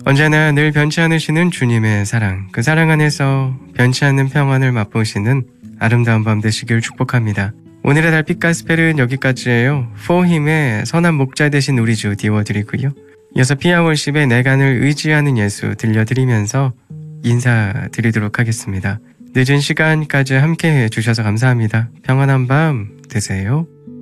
언제나 늘 변치 않으시는 주님의 사랑, 그 사랑 안에서 변치 않는 평안을 맛보시는 아름다운 밤 되시길 축복합니다. 오늘의 달빛 가스펠은 여기까지예요. 포힘의 선한 목자 되신 우리 주 띄워드리고요. 이어서 피아월십의 내간을 의지하는 예수 들려드리면서 인사드리도록 하겠습니다. 늦은 시간까지 함께해 주셔서 감사합니다. 평안한 밤 되세요.